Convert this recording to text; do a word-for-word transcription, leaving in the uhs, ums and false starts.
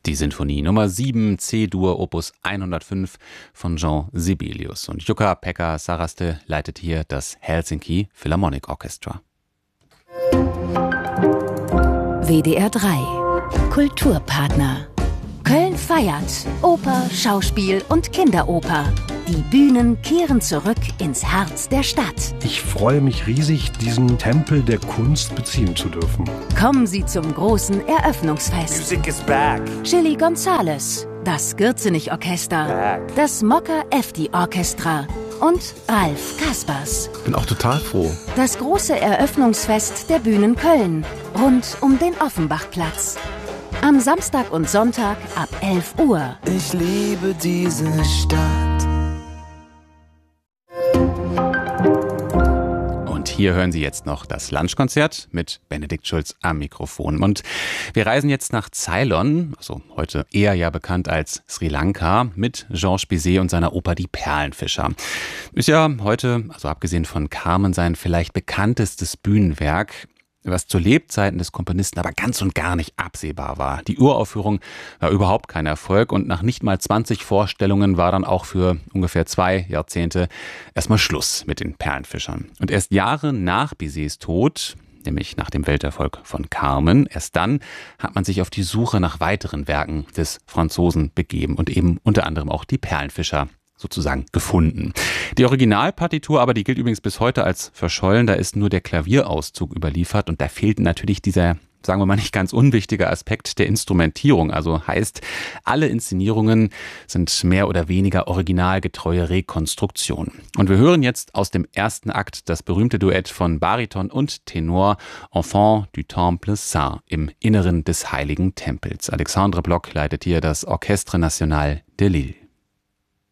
Die Sinfonie Nummer sieben, C-Dur, Opus hundertfünf von Jean Sibelius. Und Jukka-Pekka Saraste leitet hier das Helsinki Philharmonic Orchestra. W D R drei Kulturpartner. Köln feiert Oper, Schauspiel und Kinderoper. Die Bühnen kehren zurück ins Herz der Stadt. Ich freue mich riesig, diesen Tempel der Kunst beziehen zu dürfen. Kommen Sie zum großen Eröffnungsfest. Music is back. Chili Gonzales, das Gürzenich-Orchester, Back. das Mokka Efti-Orchestra und Ralf Kaspers. Bin auch total froh. Das große Eröffnungsfest der Bühnen Köln rund um den Offenbachplatz. Am Samstag und Sonntag ab elf Uhr. Ich liebe diese Stadt. Und hier hören Sie jetzt noch das Lunchkonzert mit Benedikt Schulz am Mikrofon. Und wir reisen jetzt nach Ceylon, also heute eher ja bekannt als Sri Lanka, mit Georges Bizet und seiner Oper Die Perlenfischer. Ist ja heute, also abgesehen von Carmen, sein vielleicht bekanntestes Bühnenwerk, was zu Lebzeiten des Komponisten aber ganz und gar nicht absehbar war. Die Uraufführung war überhaupt kein Erfolg und nach nicht mal zwanzig Vorstellungen war dann auch für ungefähr zwei Jahrzehnte erstmal Schluss mit den Perlenfischern. Und erst Jahre nach Bizets Tod, nämlich nach dem Welterfolg von Carmen, erst dann hat man sich auf die Suche nach weiteren Werken des Franzosen begeben und eben unter anderem auch die Perlenfischer sozusagen gefunden. Die Originalpartitur aber, die gilt übrigens bis heute als verschollen, da ist nur der Klavierauszug überliefert und da fehlt natürlich dieser, sagen wir mal, nicht ganz unwichtige Aspekt der Instrumentierung. Also heißt, alle Inszenierungen sind mehr oder weniger originalgetreue Rekonstruktionen. Und wir hören jetzt aus dem ersten Akt das berühmte Duett von Bariton und Tenor Enfant du Temple Saint im Inneren des Heiligen Tempels. Alexandre Bloch leitet hier das Orchestre National de Lille.